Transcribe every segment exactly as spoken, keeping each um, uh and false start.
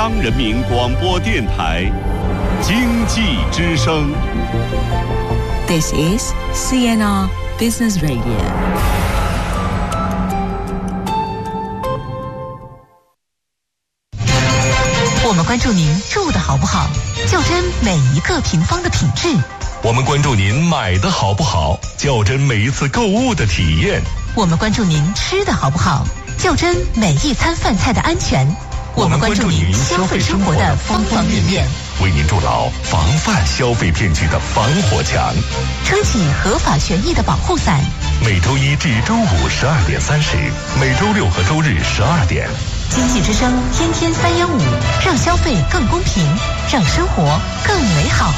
央人民广播电台经济之声。 This is C N R Business Radio。 我们关注您住的好不好，较真每一个平方的品质。 我们关注您买的好不好，较真每一次购物的体验。 我们关注您吃的好不好，较真每一餐饭菜的安全。我们关注您消费生活的方方面面， 为您筑牢防范消费骗局的防火墙。 撑起合法权益的保护伞。 每周一至周五十二点三十，每周六和周日十二点。 经济之声天天三幺五，让消费更公平，让生活更美好。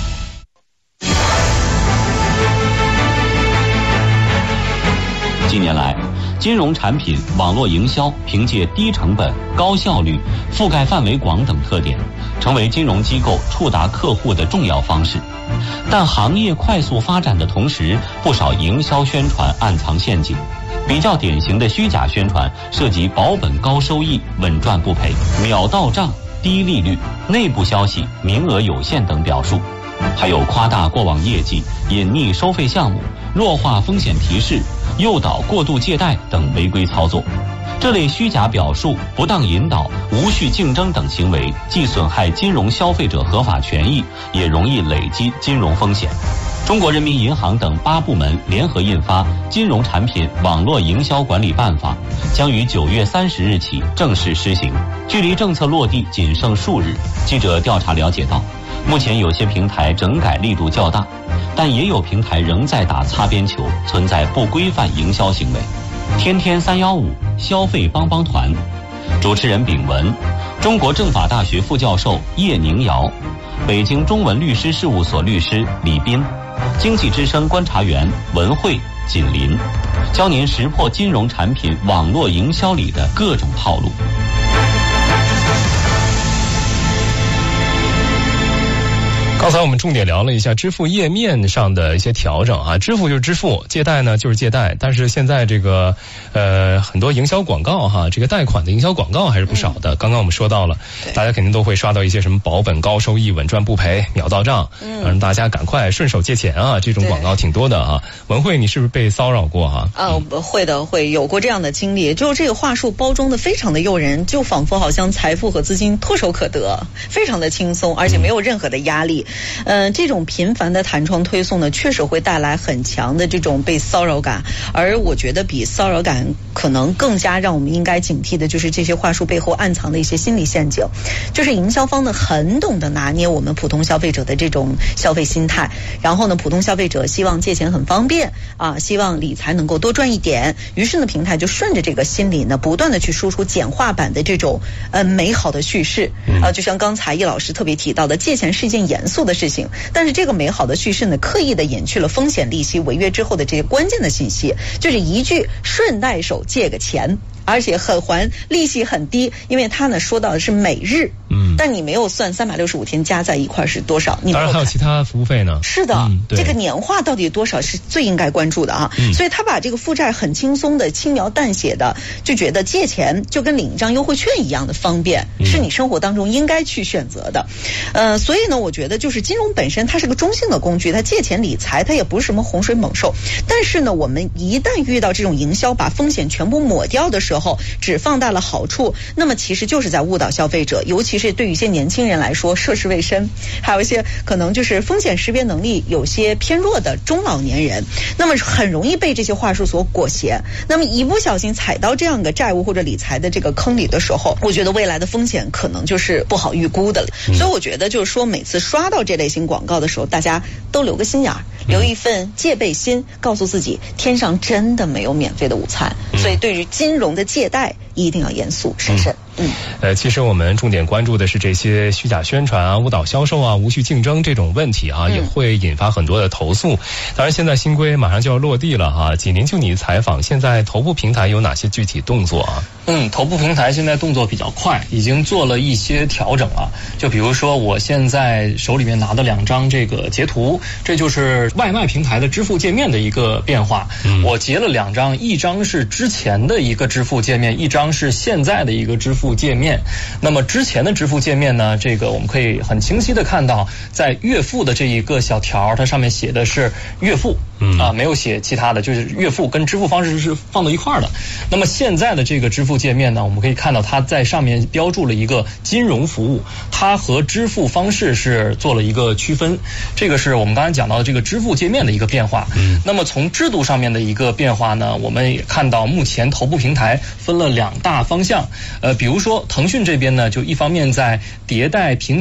近年来，金融产品网络营销凭借低成本、高效率、覆盖范围广等特点，成为金融机构触达客户的重要方式。但行业快速发展的同时，不少营销宣传暗藏陷阱。比较典型的虚假宣传涉及保本高收益、稳赚不赔、秒到账、低利率、内部消息、名额有限等表述，还有夸大过往业绩、隐匿收费项目、弱化风险提示、诱导过度借贷等违规操作。这类虚假表述、不当引导、无序竞争等行为，既损害金融消费者合法权益，也容易累积金融风险。中国人民银行等八部门联合印发《金融产品网络营销管理办法》，将于九月三十日起正式施行。距离政策落地仅剩数日，记者调查了解到，目前有些平台整改力度较大，但也有平台仍在打擦边球，存在不规范营销行为。天天三幺五消费帮帮团，主持人丙文，中国政法大学副教授叶宁瑶，北京中文律师事务所律师李斌，经济之声观察员文慧、锦林，教您识破金融产品网络营销里的各种套路。 刚才我们重点聊了一下支付页面上的一些调整啊，支付就是支付，借贷呢就是借贷，但是现在这个呃很多营销广告哈，这个贷款的营销广告还是不少的。嗯、刚刚我们说到了，大家肯定都会刷到一些什么保本高收益、稳赚不赔、秒到账，嗯，让大家赶快顺手借钱啊，这种广告挺多的啊。文慧，你是不是被骚扰过哈、 啊？啊、嗯，会的，会有过这样的经历，就是这个话术包装的非常的诱人，就仿佛好像财富和资金唾手可得，非常的轻松，而且没有任何的压力。嗯嗯、呃，这种频繁的弹窗推送呢，确实会带来很强的这种被骚扰感。而我觉得比骚扰感可能更加让我们应该警惕的，就是这些话术背后暗藏的一些心理陷阱。就是营销方呢，很懂得拿捏我们普通消费者的这种消费心态。然后呢，普通消费者希望借钱很方便啊，希望理财能够多赚一点。于是呢，平台就顺着这个心理呢，不断的去输出简化版的这种呃美好的叙事啊，就像刚才叶老师特别提到的，借钱是一件严肃的事情。但是这个美好的叙事呢，刻意的隐去了风险、利息、违约之后的这些关键的信息，就是一句顺带手借个钱，而且很还利息很低，因为他呢说到的是每日，嗯，但你没有算三百六十五天加在一块是多少？你当然还有其他服务费呢。 是的，嗯、这个年化到底多少是最应该关注的啊？嗯、所以他把这个负债很轻松的、轻描淡写的，就觉得借钱就跟领一张优惠券一样的方便，嗯、是你生活当中应该去选择的。呃，所以呢，我觉得就是金融本身它是个中性的工具，它借钱理财它也不是什么洪水猛兽，但是呢，我们一旦遇到这种营销把风险全部抹掉的时候，只放大了好处，那么其实就是在误导消费者，尤其是对于一些年轻人来说，涉世未深，还有一些可能就是风险识别能力有些偏弱的中老年人，那么很容易被这些话术所裹挟，那么一不小心踩到这样一个债务或者理财的这个坑里的时候，我觉得未来的风险可能就是不好预估的了。嗯、所以我觉得就是说，每次刷到这类型广告的时候，大家都留个心眼儿，留一份戒备心，告诉自己天上真的没有免费的午餐。所以对于金融的借贷一定要严肃审慎。嗯， 呃，其实我们重点关注的是这些虚假宣传啊、误导销售啊、无序竞争这种问题啊，嗯、也会引发很多的投诉。当然，现在新规马上就要落地了哈、啊。锦林就你采访，现在头部平台有哪些具体动作啊？ 嗯，头部平台现在动作比较快，已经做了一些调整了。就比如说，我现在手里面拿的两张这个截图，这就是外卖平台的支付界面的一个变化。嗯、我截了两张，一张是之前的一个支付界面，一张是现在的一个支付界面。那么之前的支付界面呢，这个我们可以很清晰的看到，在月付的这一个小条，它上面写的是月付。嗯啊，没有写其他的，就是月付跟支付方式是放到一块儿的。那么现在的这个支付界面呢，我们可以看到它在上面标注了一个金融服务，它和支付方式是做了一个区分。这个是我们刚才讲到的这个支付界面的一个变化。嗯，那么从制度上面的一个变化呢，我们也看到目前头部平台分了两大方向。呃，比如说腾讯这边呢，就一方面在迭代平